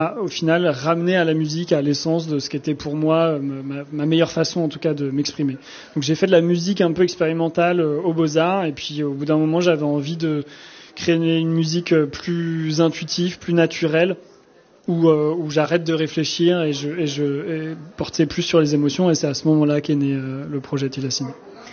au final ramener à la musique, à l'essence de ce qu'était pour moi ma meilleure façon en tout cas de m'exprimer. Donc j'ai fait de la musique un peu expérimentale aux Beaux-Arts et puis au bout d'un moment j'avais envie de créer une musique plus intuitive, plus naturelle où j'arrête de réfléchir et je portais plus sur les émotions et c'est à ce moment-là qu'est né le projet Tilassine.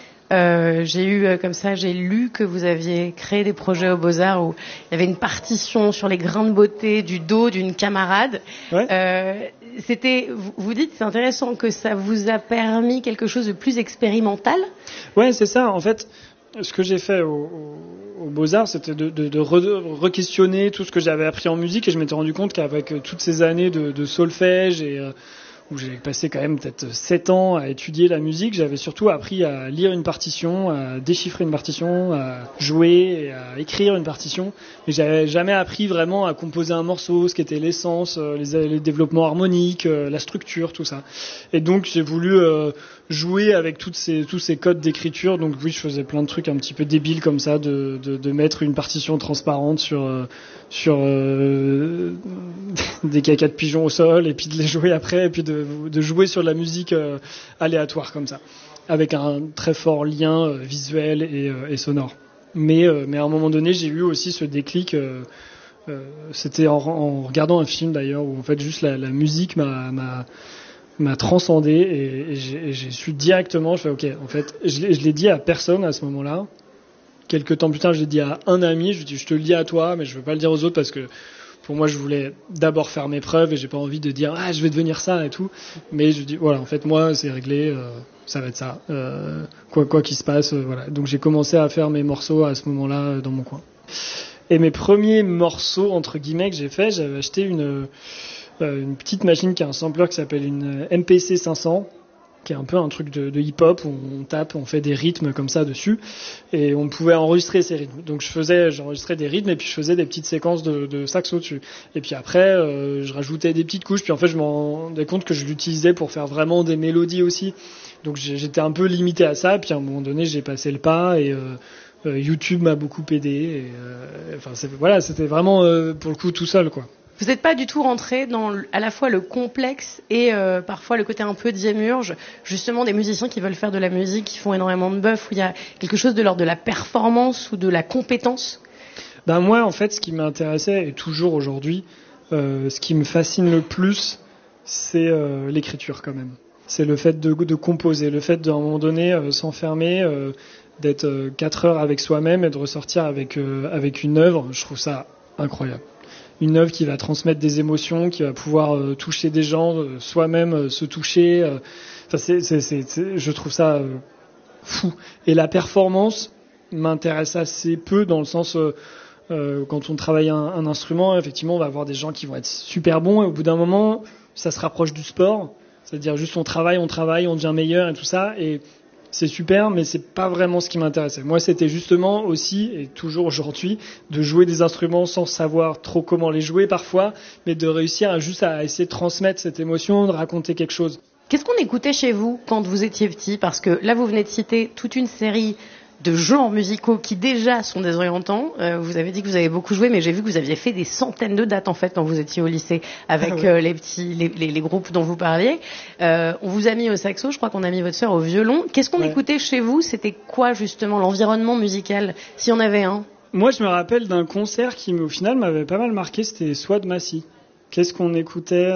J'ai lu que vous aviez créé des projets aux Beaux-Arts où il y avait une partition sur les grains de beauté du dos d'une camarade. Ouais. Vous dites, c'est intéressant que ça vous a permis quelque chose de plus expérimental. Ouais, c'est ça. En fait, ce que j'ai fait aux Beaux-Arts, c'était de re-questionner tout ce que j'avais appris en musique et je m'étais rendu compte qu'avec toutes ces années de solfège où j'ai passé quand même peut-être 7 ans à étudier la musique, j'avais surtout appris à lire une partition, à déchiffrer une partition, à jouer et à écrire une partition. Mais j'avais jamais appris vraiment à composer un morceau, ce qu'était l'essence, les développements harmoniques, la structure, tout ça. Et donc j'ai voulu jouer avec tous ces codes d'écriture. Donc oui, je faisais plein de trucs un petit peu débiles comme ça, de mettre une partition transparente sur des cacas de pigeons au sol et puis de les jouer après et puis de jouer sur de la musique aléatoire comme ça, avec un très fort lien visuel et sonore. Mais à un moment donné, j'ai eu aussi ce déclic. C'était en regardant un film d'ailleurs où en fait juste la musique m'a transcendé et j'ai su directement. Je fais ok, en fait, je l'ai dit à personne à ce moment-là. Quelques temps plus tard, je l'ai dit à un ami. Je lui ai dit, je te le dis à toi, mais je veux pas le dire aux autres parce que pour moi, je voulais d'abord faire mes preuves et j'ai pas envie de dire je vais devenir ça et tout. Mais je dis voilà, en fait, moi, c'est réglé, ça va être ça. Quoi qu'il se passe, voilà. Donc j'ai commencé à faire mes morceaux à ce moment-là dans mon coin. Et mes premiers morceaux entre guillemets que j'ai fait, j'avais acheté une petite machine qui a un sampler qui s'appelle une MPC 500. Qui est un peu un truc de hip-hop où on tape, on fait des rythmes comme ça dessus et on pouvait enregistrer ces rythmes. Donc j'enregistrais des rythmes et puis je faisais des petites séquences de saxo dessus. Et puis après, je rajoutais des petites couches. Puis en fait, je me rendais compte que je l'utilisais pour faire vraiment des mélodies aussi. Donc j'étais un peu limité à ça. Puis à un moment donné, j'ai passé le pas et YouTube m'a beaucoup aidé. C'était vraiment pour le coup tout seul quoi. Vous n'êtes pas du tout rentré dans à la fois le complexe et parfois le côté un peu diémurge, justement des musiciens qui veulent faire de la musique, qui font énormément de bœuf, où il y a quelque chose de l'ordre de la performance ou de la compétence. Ben moi, en fait, ce qui m'intéressait, et toujours aujourd'hui, ce qui me fascine le plus, c'est l'écriture quand même. C'est le fait de composer, le fait d'un moment donné s'enfermer, d'être 4 heures avec soi-même et de ressortir avec une œuvre. Je trouve ça incroyable. Une œuvre qui va transmettre des émotions, qui va pouvoir toucher des gens, soi-même se toucher. Je trouve ça fou. Et la performance m'intéresse assez peu dans le sens quand on travaille un instrument, effectivement, on va avoir des gens qui vont être super bons et au bout d'un moment, ça se rapproche du sport. C'est-à-dire juste on travaille, on devient meilleur et tout ça. Et c'est super, mais c'est pas vraiment ce qui m'intéressait. Moi, c'était justement aussi, et toujours aujourd'hui, de jouer des instruments sans savoir trop comment les jouer parfois, mais de réussir à essayer de transmettre cette émotion, de raconter quelque chose. Qu'est-ce qu'on écoutait chez vous quand vous étiez petit ? Parce que là, vous venez de citer toute une série de genres musicaux qui déjà sont désorientants. Vous avez dit que vous avez beaucoup joué, mais j'ai vu que vous aviez fait des centaines de dates en fait quand vous étiez au lycée avec les groupes dont vous parliez. On vous a mis au saxo, je crois qu'on a mis votre sœur au violon. Qu'est-ce qu'on écoutait chez vous ? C'était quoi justement l'environnement musical, s'il y en avait un ? Moi, je me rappelle d'un concert qui, au final, m'avait pas mal marqué. C'était Swad Massy. Qu'est-ce qu'on écoutait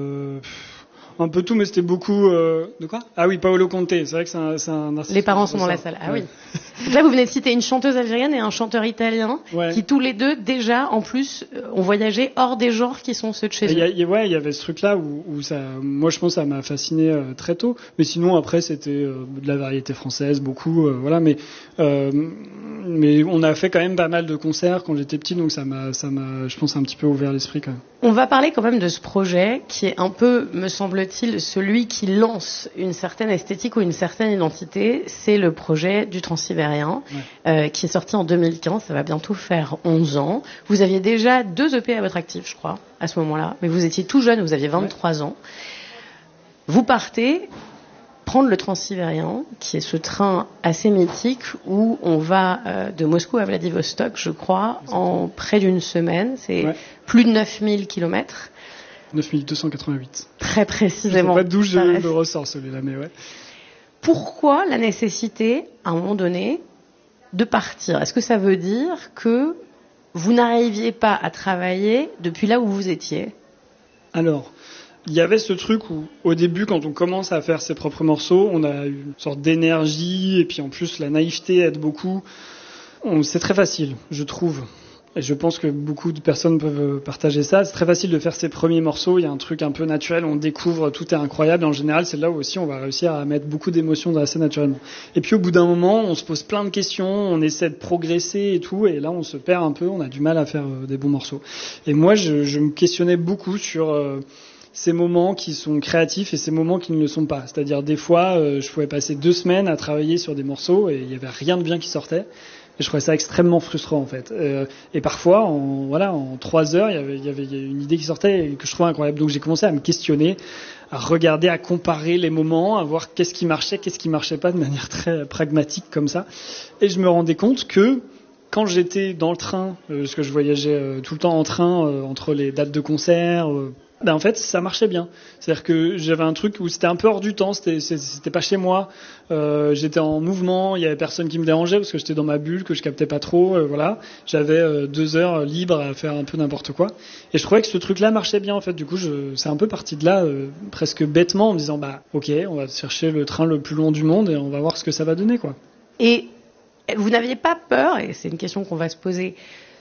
un peu tout, mais c'était beaucoup... de quoi ? Ah oui, Paolo Conte. C'est vrai que c'est un Les parents sont dans la salle. Ah oui. Donc là, vous venez de citer une chanteuse algérienne et un chanteur italien qui, tous les deux, déjà, en plus, ont voyagé hors des genres qui sont ceux de chez eux. Il y avait ce truc-là où ça... Moi, je pense que ça m'a fasciné très tôt. Mais sinon, après, c'était de la variété française, beaucoup. Voilà, mais on a fait quand même pas mal de concerts quand j'étais petit, donc ça m'a, je pense, un petit peu ouvert l'esprit quand même. On va parler quand même de ce projet qui est un peu, me semble-t-il, celui qui lance une certaine esthétique ou une certaine identité. C'est le projet du Transsibérien, qui est sorti en 2015. Ça va bientôt faire 11 ans. Vous aviez déjà 2 EP à votre actif, je crois, à ce moment-là. Mais vous étiez tout jeune, vous aviez 23 ans. Vous partez prendre le Transsibérien, qui est ce train assez mythique où on va de Moscou à Vladivostok, je crois, en près d'une semaine. C'est plus de 9000 kilomètres. 9288. Très précisément. Je sais pas d'où je le ressors celui-là, mais ouais. Pourquoi la nécessité, à un moment donné, de partir? Est-ce que ça veut dire que vous n'arriviez pas à travailler depuis là où vous étiez? Alors, il y avait ce truc où, au début, quand on commence à faire ses propres morceaux, on a une sorte d'énergie, et puis en plus, la naïveté aide beaucoup. C'est très facile, je trouve. Et je pense que beaucoup de personnes peuvent partager ça. C'est très facile de faire ses premiers morceaux. Il y a un truc un peu naturel, on découvre, tout est incroyable. En général, c'est là où aussi on va réussir à mettre beaucoup d'émotions assez naturellement. Et puis au bout d'un moment, on se pose plein de questions, on essaie de progresser et tout. Et là, on se perd un peu, on a du mal à faire des bons morceaux. Et moi, je me questionnais beaucoup sur ces moments qui sont créatifs et ces moments qui ne le sont pas. C'est-à-dire des fois, je pouvais passer 2 semaines à travailler sur des morceaux et il n'y avait rien de bien qui sortait. Et je trouvais ça extrêmement frustrant en fait. Et parfois, en 3 heures, il y avait une idée qui sortait et que je trouvais incroyable. Donc j'ai commencé à me questionner, à regarder, à comparer les moments, à voir qu'est-ce qui marchait pas de manière très pragmatique comme ça. Et je me rendais compte que quand j'étais dans le train, parce que je voyageais tout le temps en train entre les dates de concert, en fait, ça marchait bien. C'est-à-dire que j'avais un truc où c'était un peu hors du temps, c'était pas chez moi. J'étais en mouvement, il y avait personne qui me dérangeait parce que j'étais dans ma bulle, que je captais pas trop. Voilà, j'avais 2 heures libres à faire un peu n'importe quoi. Et je trouvais que ce truc-là marchait bien. En fait, du coup, c'est un peu parti de là, presque bêtement, en me disant ok, on va chercher le train le plus long du monde et on va voir ce que ça va donner, quoi. Et vous n'aviez pas peur, et c'est une question qu'on va se poser,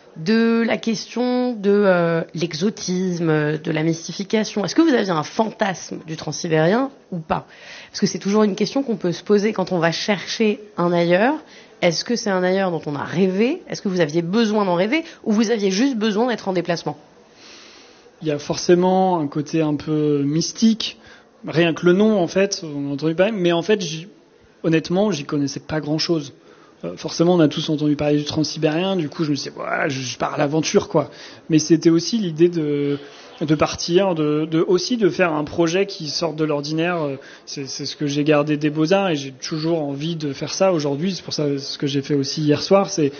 de la question de l'exotisme, de la mystification? Est-ce que vous aviez un fantasme du transsibérien ou pas? Parce que c'est toujours une question qu'on peut se poser quand on va chercher un ailleurs. Est-ce que c'est un ailleurs dont on a rêvé? Est-ce que vous aviez besoin d'en rêver ou vous aviez juste besoin d'être en déplacement? Il y a forcément un côté un peu mystique. Rien que le nom, en fait, on a entendu parler. Mais en fait, honnêtement, j'y connaissais pas grand-chose. Forcément, on a tous entendu parler du transsibérien, du coup, je me suis dit, je pars à l'aventure, quoi. Mais c'était aussi l'idée de partir, aussi de faire un projet qui sorte de l'ordinaire. C'est ce que j'ai gardé des Beaux-Arts et j'ai toujours envie de faire ça aujourd'hui. C'est pour ça ce que j'ai fait aussi hier soir, c'est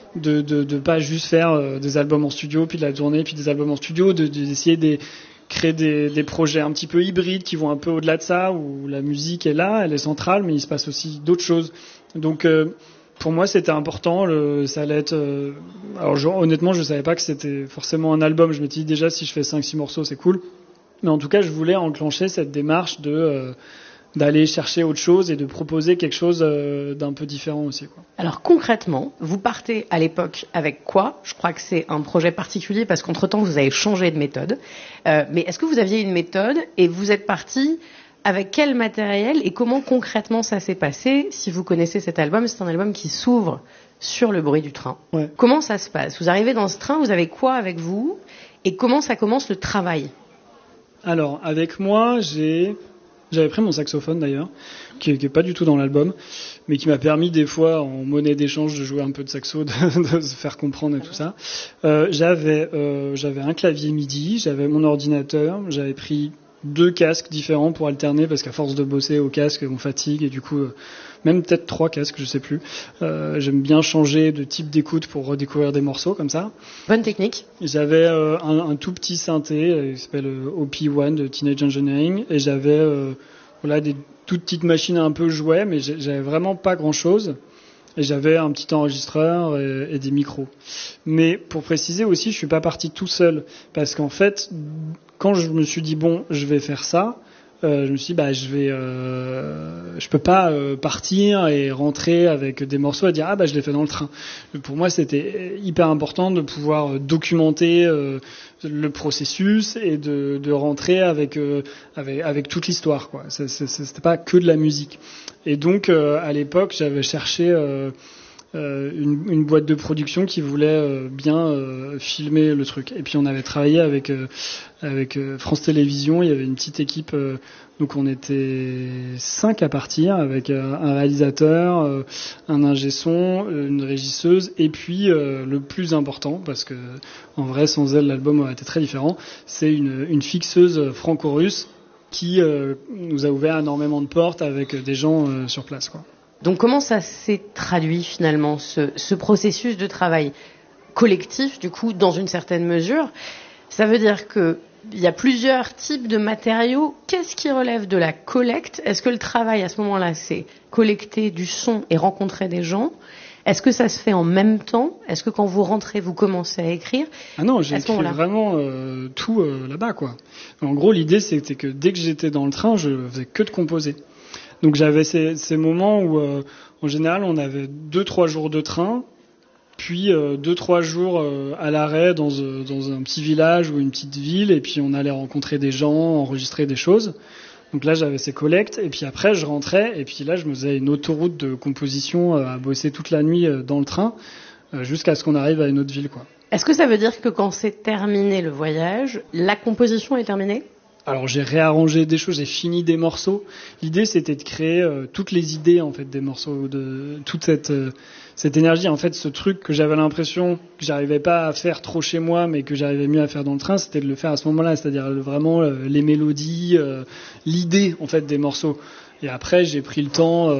de pas juste faire des albums en studio, puis de la tournée, puis des albums en studio, d'essayer de créer des projets un petit peu hybrides qui vont un peu au-delà de ça, où la musique est là, elle est centrale, mais il se passe aussi d'autres choses. Donc, pour moi, c'était important. Ça allait être. Honnêtement, je savais pas que c'était forcément un album. Je me dis déjà si je fais 5-6 morceaux, c'est cool. Mais en tout cas, je voulais enclencher cette démarche d'aller chercher autre chose et de proposer quelque chose d'un peu différent aussi, quoi. Alors concrètement, vous partez à l'époque avec quoi? Je crois que c'est un projet particulier parce qu'entre-temps, vous avez changé de méthode. Mais est-ce que vous aviez une méthode et vous êtes parti avec quel matériel et comment concrètement ça s'est passé? Si vous connaissez cet album, c'est un album qui s'ouvre sur le bruit du train. Ouais. Comment ça se passe? Vous arrivez dans ce train, vous avez quoi avec vous? Et comment ça commence le travail? Alors, avec moi, j'avais pris mon saxophone d'ailleurs, qui est pas du tout dans l'album, mais qui m'a permis des fois, en monnaie d'échange, de jouer un peu de saxo, de se faire comprendre et tout ça. J'avais un clavier MIDI, j'avais mon ordinateur, j'avais pris 2 casques différents pour alterner parce qu'à force de bosser au casque on fatigue et du coup même peut-être 3 casques, je sais plus. J'aime bien changer de type d'écoute pour redécouvrir des morceaux comme ça. Bonne technique. J'avais un tout petit synthé qui s'appelle OP1 de Teenage Engineering et j'avais des toutes petites machines un peu jouets, mais j'avais vraiment pas grand chose. Et j'avais un petit enregistreur et des micros. Mais pour préciser aussi, je suis pas parti tout seul parce qu'en fait, quand je me suis dit je vais faire ça, je me suis dit je peux pas partir et rentrer avec des morceaux et dire je l'ai fait dans le train. Pour moi, c'était hyper important de pouvoir documenter le processus et de rentrer avec toute l'histoire, quoi. C'était pas que de la musique. Et donc à l'époque, j'avais cherché une boîte de production qui voulait bien filmer le truc. Et puis on avait travaillé avec France Télévisions. Il y avait une petite équipe, donc on était 5 à partir, avec un réalisateur, un ingé son, une régisseuse, et puis le plus important, parce que en vrai sans elle l'album aurait été très différent, c'est une fixeuse franco-russe qui nous a ouvert énormément de portes avec des gens sur place, quoi. Donc comment ça s'est traduit finalement, ce processus de travail collectif, du coup, dans une certaine mesure? Ça veut dire que il y a plusieurs types de matériaux. Qu'est-ce qui relève de la collecte? Est-ce que le travail à ce moment-là, c'est collecter du son et rencontrer des gens? Est-ce que ça se fait en même temps? Est-ce que quand vous rentrez, vous commencez à écrire? Ah non, j'ai écrit vraiment tout là-bas, quoi. En gros, l'idée, c'était que dès que j'étais dans le train, je faisais que de composer. Donc j'avais ces moments où, en général, on avait 2-3 jours de train, puis 2-3 jours à l'arrêt dans un petit village ou une petite ville, et puis on allait rencontrer des gens, enregistrer des choses. Donc là, j'avais ces collectes, et puis après, je rentrais, et puis là, je me faisais une autoroute de composition à bosser toute la nuit dans le train, jusqu'à ce qu'on arrive à une autre ville, quoi. Est-ce que ça veut dire que quand c'est terminé le voyage, la composition est terminée? Alors j'ai réarrangé des choses, j'ai fini des morceaux. L'idée c'était de créer toutes les idées en fait des morceaux, de toute cette énergie. En fait, ce truc que j'avais l'impression que j'arrivais pas à faire trop chez moi, mais que j'arrivais mieux à faire dans le train, c'était de le faire à ce moment-là, c'est-à-dire vraiment les mélodies, l'idée en fait des morceaux. Et après j'ai pris le temps,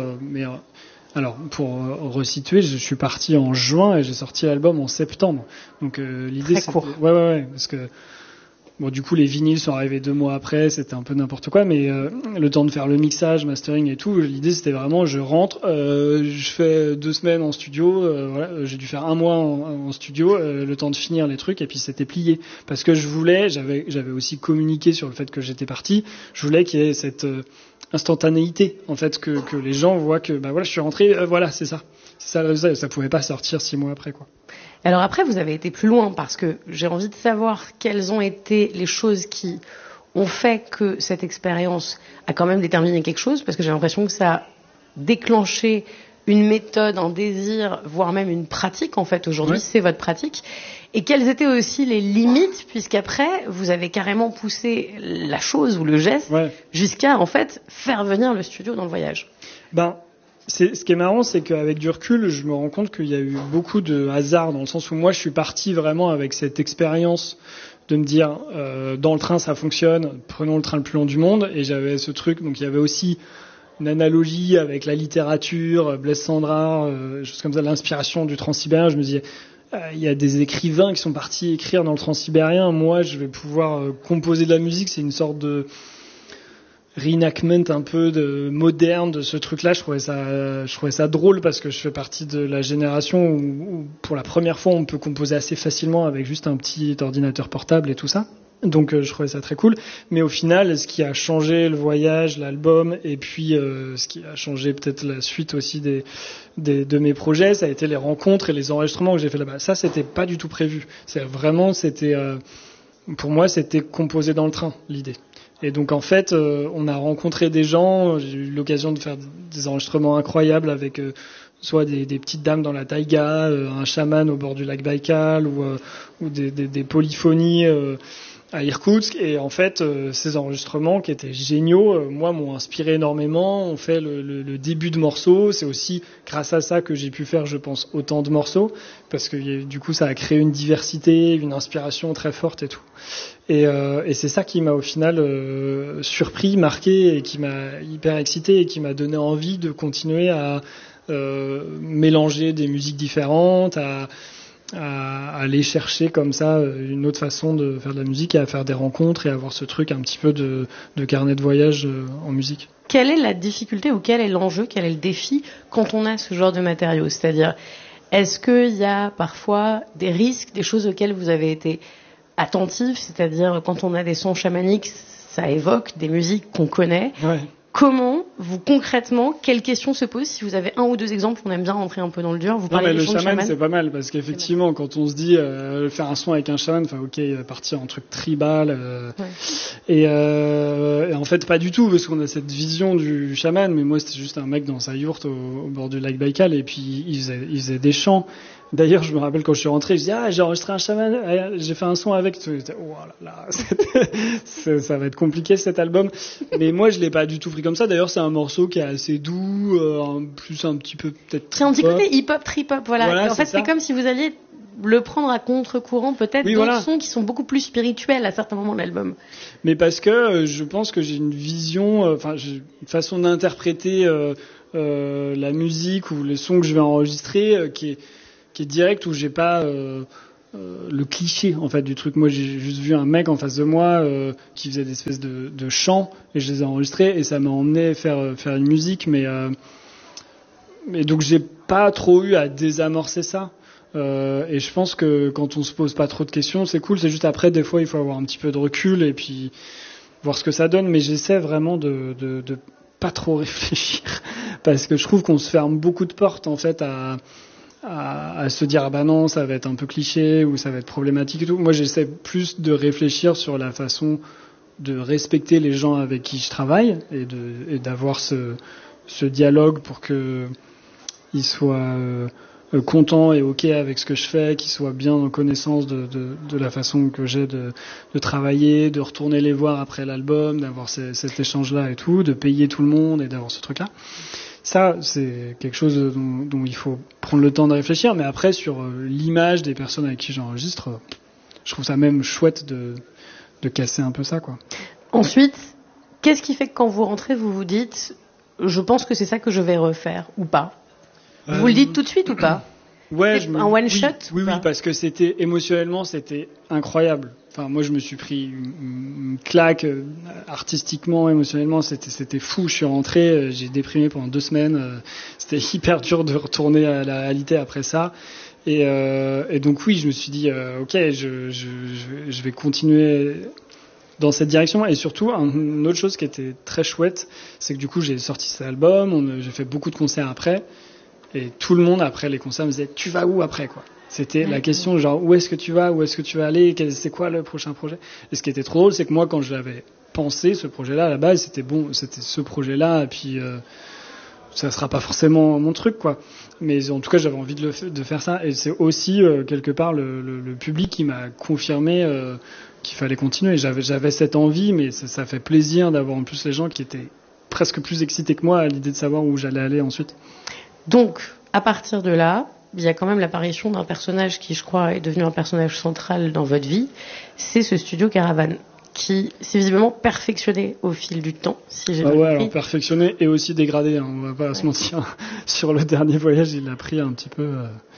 alors, pour resituer, je suis parti en juin et j'ai sorti l'album en septembre. Donc l'idée c'est court. Ouais, parce que bon, du coup, les vinyles sont arrivés 2 mois après, c'était un peu n'importe quoi, mais le temps de faire le mixage, mastering et tout, l'idée c'était vraiment, je rentre, je fais 2 semaines en studio, voilà, j'ai dû faire 1 mois en studio, le temps de finir les trucs, et puis c'était plié. Parce que j'avais aussi communiqué sur le fait que j'étais parti, je voulais qu'il y ait cette instantanéité, en fait, que les gens voient que, bah voilà, je suis rentré, voilà, c'est ça. Ça pouvait pas sortir 6 mois après, quoi. Alors après, vous avez été plus loin parce que j'ai envie de savoir quelles ont été les choses qui ont fait que cette expérience a quand même déterminé quelque chose, parce que j'ai l'impression que ça a déclenché une méthode, un désir, voire même une pratique. En fait, aujourd'hui, ouais. C'est votre pratique. Et quelles étaient aussi les limites, puisqu'après, vous avez carrément poussé la chose ou le geste jusqu'à, en fait, faire venir le studio dans le voyage. Ce qui est marrant, c'est qu'avec du recul, je me rends compte qu'il y a eu beaucoup de hasard, dans le sens où moi, je suis parti vraiment avec cette expérience de me dire, dans le train, ça fonctionne, prenons le train le plus long du monde, et j'avais ce truc, donc il y avait aussi une analogie avec la littérature, Blaise Cendrars, choses comme ça, l'inspiration du transsibérien. Je me disais, il y a des écrivains qui sont partis écrire dans le transsibérien, moi, je vais pouvoir composer de la musique, c'est une sorte de reenactment un peu moderne de ce truc-là. Je trouvais ça drôle parce que je fais partie de la génération où pour la première fois on peut composer assez facilement avec juste un petit ordinateur portable et tout ça. Donc je trouvais ça très cool. Mais au final, ce qui a changé le voyage, l'album, et puis ce qui a changé peut-être la suite aussi de mes projets, ça a été les rencontres et les enregistrements que j'ai fait là-bas. Ça, c'était pas du tout prévu. Pour moi, c'était composé dans le train, l'idée. Et donc en fait, on a rencontré des gens, j'ai eu l'occasion de faire des enregistrements incroyables avec soit des petites dames dans la taïga, un chaman au bord du lac Baïkal, ou des polyphonies à Irkoutsk. Et en fait, ces enregistrements qui étaient géniaux, moi, m'ont inspiré énormément. On fait le début de morceaux. C'est aussi grâce à ça que j'ai pu faire, je pense, autant de morceaux, parce que du coup, ça a créé une diversité, une inspiration très forte et tout. Et c'est ça qui m'a au final surpris, marqué, et qui m'a hyper excité, et qui m'a donné envie de continuer à mélanger des musiques différentes, à aller chercher comme ça une autre façon de faire de la musique, et à faire des rencontres, et avoir ce truc un petit peu de carnet de voyage en musique. Quelle est la difficulté, ou quel est l'enjeu, quel est le défi quand on a ce genre de matériaux? C'est-à-dire, est-ce qu'il y a parfois des risques, des choses auxquelles vous avez été attentif, c'est-à-dire quand on a des sons chamaniques, ça évoque des musiques qu'on connaît. Ouais. Comment, vous concrètement, quelles questions se posent? Si vous avez 1 ou 2 exemples, on aime bien rentrer un peu dans le dur. Vous parlez le chaman, c'est pas mal, parce qu'effectivement, quand on se dit faire un son avec un chaman, enfin ok, partir en truc tribal, et en fait pas du tout, parce qu'on a cette vision du chaman. Mais moi, c'était juste un mec dans sa yourte au bord du lac Baïkal, et puis il faisait des chants. D'ailleurs, je me rappelle quand je suis rentré, je dis j'ai enregistré un chaman, j'ai fait un son avec. Oh là là, ça va être compliqué cet album. Mais moi, je l'ai pas du tout pris comme ça. D'ailleurs, c'est un morceau qui est assez doux, plus un petit peu peut-être. C'est un petit côté hip-hop, trip-hop, voilà. En fait, c'est comme si vous alliez le prendre à contre-courant, peut-être d'autres sons qui sont beaucoup plus spirituels à certains moments de l'album. Mais parce que je pense que j'ai une vision, j'ai une façon d'interpréter la musique ou les sons que je vais enregistrer qui est direct, où j'ai pas le cliché en fait du truc. Moi, j'ai juste vu un mec en face de moi qui faisait des espèces de chants et je les ai enregistrés et ça m'a emmené faire une musique, mais donc j'ai pas trop eu à désamorcer ça. Et je pense que quand on se pose pas trop de questions, c'est cool. C'est juste après, des fois, il faut avoir un petit peu de recul et puis voir ce que ça donne. Mais j'essaie vraiment de pas trop réfléchir parce que je trouve qu'on se ferme beaucoup de portes en fait à se dire ah bah non, ça va être un peu cliché ou ça va être problématique et tout. Moi, j'essaie plus de réfléchir sur la façon de respecter les gens avec qui je travaille et d'avoir ce dialogue pour que ils soient content et ok avec ce que je fais, qu'ils soient bien en connaissance de la façon que j'ai de travailler, de retourner les voir après l'album, d'avoir cet échange-là et tout, de payer tout le monde et d'avoir ce truc-là. Ça, c'est quelque chose dont il faut prendre le temps de réfléchir, mais après, sur l'image des personnes avec qui j'enregistre, je trouve ça même chouette de casser un peu ça, quoi. Ensuite, qu'est-ce qui fait que quand vous rentrez, vous vous dites « je pense que c'est ça que je vais refaire » ou pas? Vous le dites tout de suite ou pas? Ouais, un one shot? Oui, parce que c'était émotionnellement, c'était incroyable. Enfin, moi, je me suis pris une claque artistiquement, émotionnellement, c'était fou. Je suis rentré, j'ai déprimé pendant 2 semaines. C'était hyper dur de retourner à la réalité après ça. Et donc oui, je me suis dit, ok, je vais continuer dans cette direction. Et surtout, une autre chose qui était très chouette, c'est que du coup, j'ai sorti cet album, j'ai fait beaucoup de concerts après. Et tout le monde, après les concerts, me disait « tu vas où après ?» quoi. C'était la question genre « où est-ce que tu vas ? Où est-ce que tu vas aller ? C'est quoi le prochain projet ?» Et ce qui était trop drôle, c'est que moi, quand je l'avais pensé, ce projet-là, à la base, c'était ce projet-là, et puis ça sera pas forcément mon truc, quoi. Mais en tout cas, j'avais envie de faire ça. Et c'est aussi, quelque part, le public qui m'a confirmé qu'il fallait continuer. J'avais cette envie, mais ça fait plaisir d'avoir en plus les gens qui étaient presque plus excités que moi à l'idée de savoir où j'allais aller ensuite. Donc, à partir de là, il y a quand même l'apparition d'un personnage qui, je crois, est devenu un personnage central dans votre vie. C'est ce studio Caravane, qui s'est visiblement perfectionné au fil du temps, si j'ai bien compris. Alors perfectionné et aussi dégradé, hein, on va pas se mentir. Sur le dernier voyage, il a pris un petit peu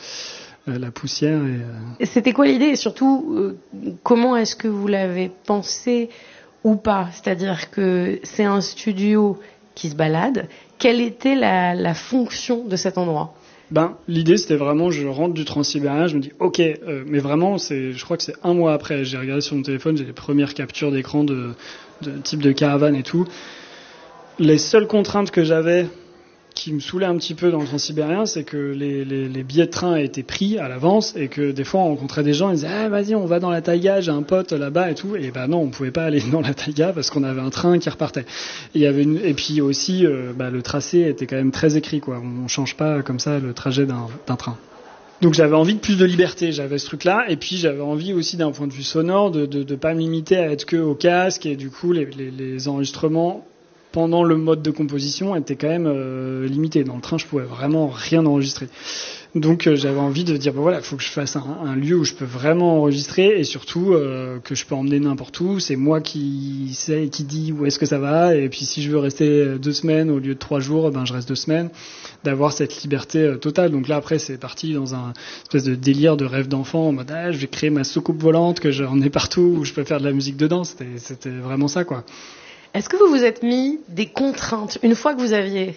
la poussière. Et c'était quoi l'idée? Et surtout, comment est-ce que vous l'avez pensé ou pas? C'est-à-dire que c'est un studio qui se balade. Quelle était la fonction de cet endroit? L'idée, c'était vraiment, je rentre du Transsibérien, je me dis, ok, mais vraiment, je crois que c'est 1 mois après, j'ai regardé sur mon téléphone, j'ai les premières captures d'écran de type de caravane et tout. Les seules contraintes que j'avais, qui me saoulait un petit peu dans le Transsibérien, c'est que les billets de train étaient pris à l'avance et que des fois on rencontrait des gens, ils disaient ah vas-y on va dans la taïga, j'ai un pote là-bas et tout, et non on pouvait pas aller dans la taïga parce qu'on avait un train qui repartait. Et puis aussi le tracé était quand même très écrit, quoi. On change pas comme ça le trajet d'un train. Donc j'avais envie de plus de liberté, j'avais ce truc-là, et puis j'avais envie aussi d'un point de vue sonore de pas me limiter à être que au casque, et du coup les enregistrements pendant le mode de composition était quand même limité. Dans le train, je pouvais vraiment rien enregistrer. Donc j'avais envie de dire voilà, il faut que je fasse un lieu où je peux vraiment enregistrer et surtout que je peux emmener n'importe où. C'est moi qui sais et qui dit où est-ce que ça va. Et puis si je veux rester 2 semaines au lieu de 3 jours, je reste 2 semaines. D'avoir cette liberté totale. Donc là après c'est parti dans un espèce de délire de rêve d'enfant en mode je vais créer ma soucoupe volante que j'en ai partout où je peux faire de la musique dedans. C'était vraiment ça, quoi. Est-ce que vous vous êtes mis des contraintes une fois que vous aviez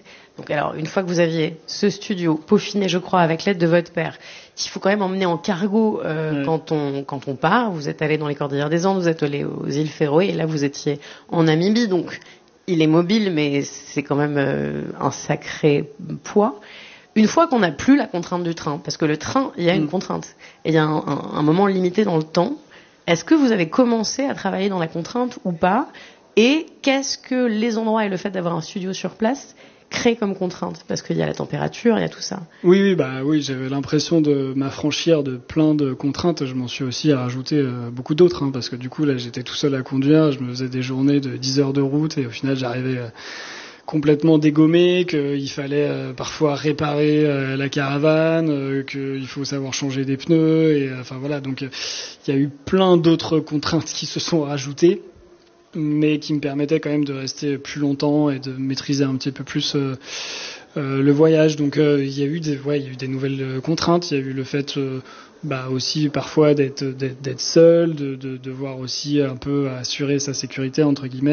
ce studio peaufiné, je crois, avec l'aide de votre père, qu'il faut quand même emmener en cargo quand on part? Vous êtes allé dans les Cordillères des Andes, vous êtes allé aux îles Féroé et là vous étiez en Namibie, donc il est mobile, mais c'est quand même un sacré poids. Une fois qu'on n'a plus la contrainte du train, parce que le train, il y a une contrainte, et il y a un moment limité dans le temps, est-ce que vous avez commencé à travailler dans la contrainte ou pas? Et qu'est-ce que les endroits et le fait d'avoir un studio sur place créent comme contrainte? Parce qu'il y a la température, il y a tout ça. Oui, j'avais l'impression de m'affranchir de plein de contraintes. Je m'en suis aussi rajouté beaucoup d'autres, parce que du coup, là, j'étais tout seul à conduire. Je me faisais des journées de 10 heures de route et au final, j'arrivais complètement dégommé, qu'il fallait parfois réparer la caravane, qu'il faut savoir changer des pneus. Et voilà, donc il y a eu plein d'autres contraintes qui se sont rajoutées, mais qui me permettait quand même de rester plus longtemps et de maîtriser un petit peu plus Le voyage, donc il y a eu des nouvelles contraintes. Il y a eu le fait aussi parfois d'être seul, de devoir aussi un peu assurer sa sécurité entre guillemets.